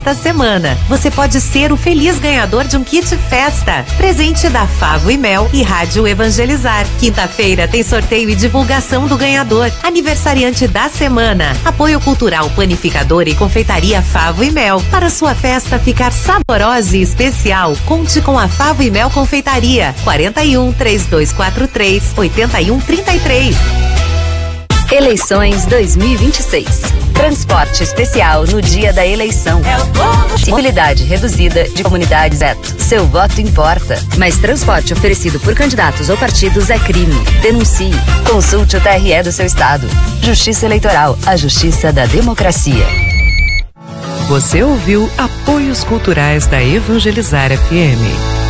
Esta semana, você pode ser o feliz ganhador de um kit festa. Presente da Favo e Mel e Rádio Evangelizar. Quinta-feira tem sorteio e divulgação do ganhador. Aniversariante da semana. Apoio cultural Panificador e Confeitaria Favo e Mel. Para sua festa ficar saborosa e especial, conte com a Favo e Mel Confeitaria. 41-3243-8133. Eleições 2026. Transporte especial no dia da eleição. Mobilidade reduzida de comunidades Seu voto importa. Mas transporte oferecido por candidatos ou partidos é crime. Denuncie. Consulte o TRE do seu estado. Justiça Eleitoral, a justiça da democracia. Você ouviu Apoios Culturais da Evangelizar FM.